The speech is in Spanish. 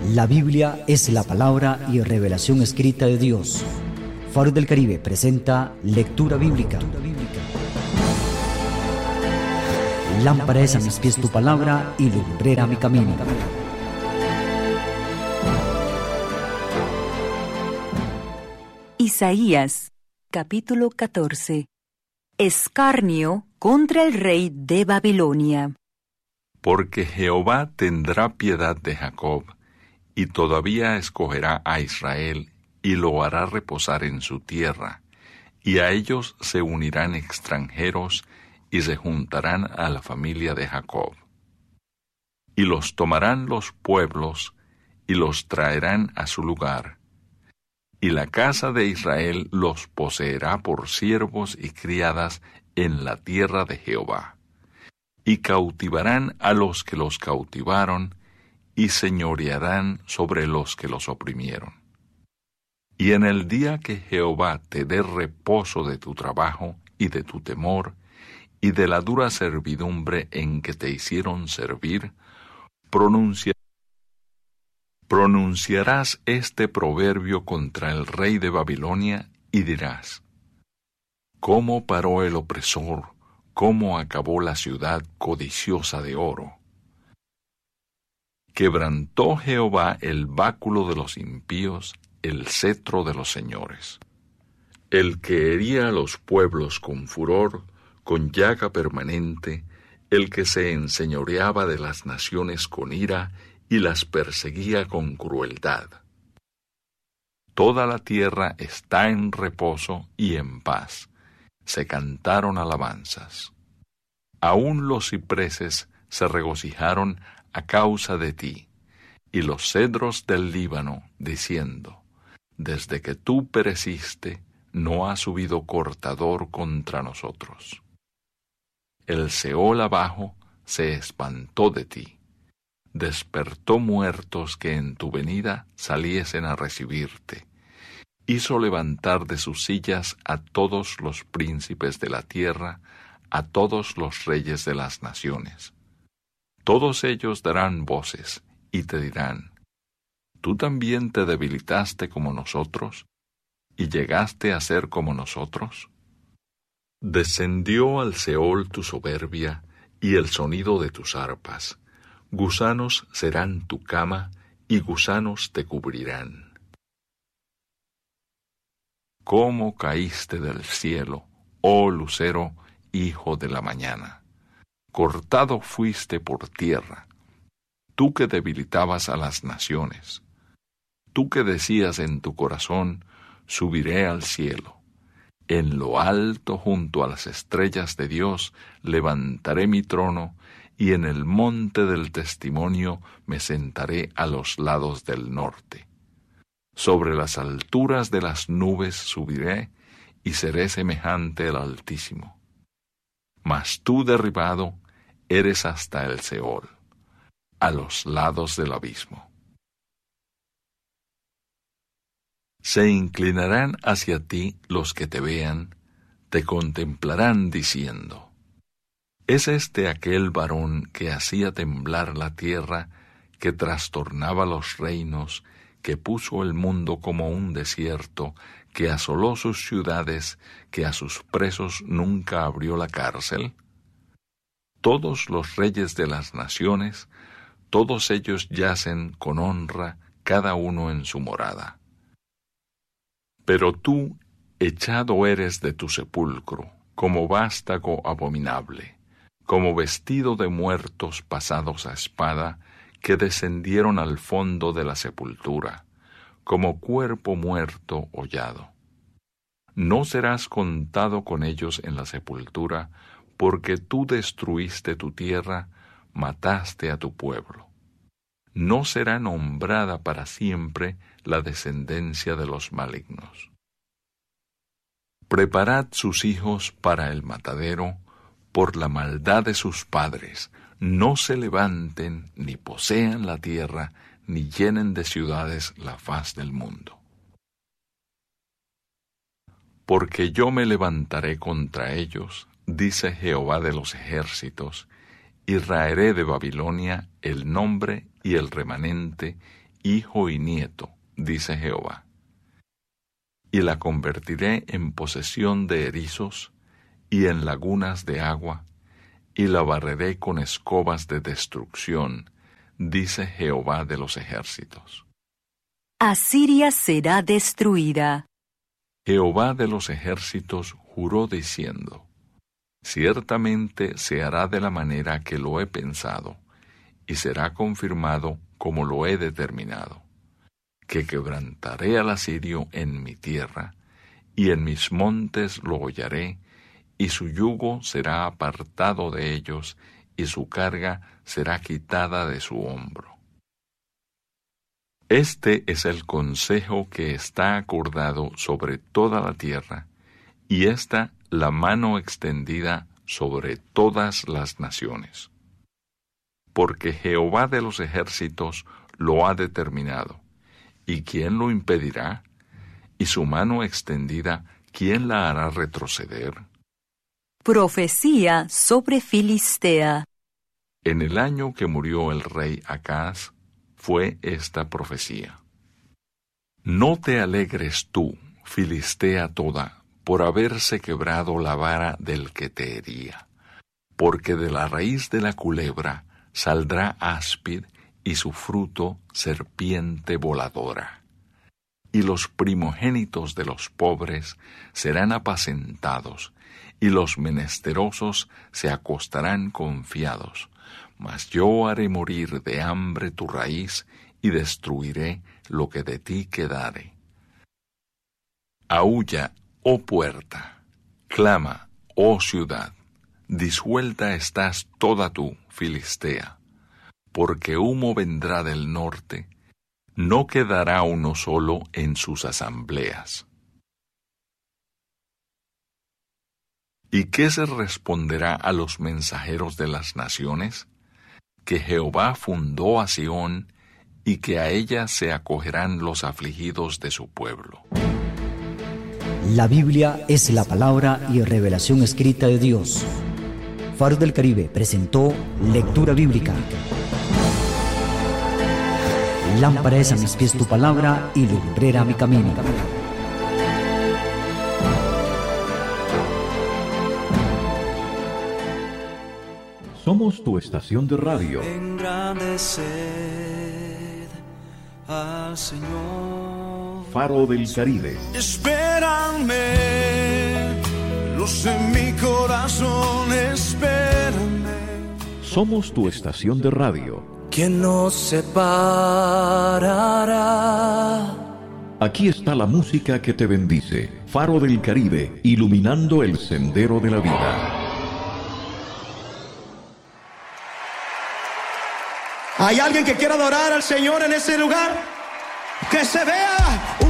La Biblia es la palabra y revelación escrita de Dios. Faro del Caribe presenta Lectura Bíblica. Lámpara es a mis pies tu palabra y lumbrera mi camino. Isaías, capítulo 14. Escarnio contra el rey de Babilonia. Porque Jehová tendrá piedad de Jacob, y todavía escogerá a Israel, y lo hará reposar en su tierra, y a ellos se unirán extranjeros, y se juntarán a la familia de Jacob. Y los tomarán los pueblos, y los traerán a su lugar, y la casa de Israel los poseerá por siervos y criadas en la tierra de Jehová. Y cautivarán a los que los cautivaron, y señorearán sobre los que los oprimieron. Y en el día que Jehová te dé reposo de tu trabajo y de tu temor, y de la dura servidumbre en que te hicieron servir, pronunciarás este proverbio contra el rey de Babilonia, y dirás: ¿Cómo paró el opresor? ¿Cómo acabó la ciudad codiciosa de oro? Quebrantó Jehová el báculo de los impíos, el cetro de los señores. El que hería a los pueblos con furor, con llaga permanente, el que se enseñoreaba de las naciones con ira y las perseguía con crueldad. Toda la tierra está en reposo y en paz. Se cantaron alabanzas. Aún los cipreses se regocijaron a causa de ti, y los cedros del Líbano, diciendo: desde que tú pereciste, no ha subido cortador contra nosotros. El Seol abajo se espantó de ti, despertó muertos que en tu venida saliesen a recibirte, hizo levantar de sus sillas a todos los príncipes de la tierra, a todos los reyes de las naciones. Todos ellos darán voces y te dirán: ¿tú también te debilitaste como nosotros y llegaste a ser como nosotros? Descendió al Seol tu soberbia y el sonido de tus arpas. Gusanos serán tu cama y gusanos te cubrirán. ¿Cómo caíste del cielo, oh lucero, hijo de la mañana? Cortado fuiste por tierra, tú que debilitabas a las naciones. Tú que decías en tu corazón: subiré al cielo. En lo alto, junto a las estrellas de Dios, levantaré mi trono, y en el monte del testimonio me sentaré a los lados del norte. Sobre las alturas de las nubes subiré, y seré semejante al Altísimo. Mas tú, derribado, eres hasta el Seol, a los lados del abismo. Se inclinarán hacia ti los que te vean, te contemplarán diciendo: ¿es este aquel varón que hacía temblar la tierra, que trastornaba los reinos, que puso el mundo como un desierto, que asoló sus ciudades, que a sus presos nunca abrió la cárcel? Todos los reyes de las naciones, todos ellos yacen con honra, cada uno en su morada. Pero tú, echado eres de tu sepulcro, como vástago abominable, como vestido de muertos pasados a espada, que descendieron al fondo de la sepultura, como cuerpo muerto hollado. No serás contado con ellos en la sepultura, porque tú destruiste tu tierra, mataste a tu pueblo. No será nombrada para siempre la descendencia de los malignos. Preparad sus hijos para el matadero, por la maldad de sus padres. No se levanten, ni posean la tierra, ni llenen de ciudades la faz del mundo. Porque yo me levantaré contra ellos, dice Jehová de los ejércitos, y raeré de Babilonia el nombre y el remanente, hijo y nieto, dice Jehová. Y la convertiré en posesión de erizos y en lagunas de agua, y la barreré con escobas de destrucción, dice Jehová de los ejércitos. Asiria será destruida. Jehová de los ejércitos juró diciendo: ciertamente se hará de la manera que lo he pensado, y será confirmado como lo he determinado, que quebrantaré al asirio en mi tierra, y en mis montes lo hollaré, y su yugo será apartado de ellos, y su carga será quitada de su hombro. Este es el consejo que está acordado sobre toda la tierra, y esta la mano extendida sobre todas las naciones. Porque Jehová de los ejércitos lo ha determinado, ¿y quién lo impedirá? Y su mano extendida, ¿quién la hará retroceder? Profecía sobre Filistea. En el año que murió el rey Acaz, fue esta profecía: no te alegres tú, Filistea toda, por haberse quebrado la vara del que te hería, porque de la raíz de la culebra saldrá áspid, y su fruto serpiente voladora. Y los primogénitos de los pobres serán apacentados, y los menesterosos se acostarán confiados. Mas yo haré morir de hambre tu raíz, y destruiré lo que de ti quedare. Aúlla, oh puerta, clama, oh ciudad, disuelta estás toda tú, Filistea, porque humo vendrá del norte, no quedará uno solo en sus asambleas. ¿Y qué se responderá a los mensajeros de las naciones? Que Jehová fundó a Sión, y que a ella se acogerán los afligidos de su pueblo. La Biblia es la palabra y revelación escrita de Dios. Faro del Caribe presentó Lectura Bíblica. Lámpara es a mis pies tu palabra y lumbrera mi camino. Somos tu estación de radio. Engrandeced al Señor. Faro del Caribe. Espérame, luz en mi corazón, espérame. Somos tu estación de radio. ¿Quién nos separará? Aquí está la música que te bendice. Faro del Caribe, iluminando el sendero de la vida. ¿Hay alguien que quiera adorar al Señor en ese lugar? Que se vea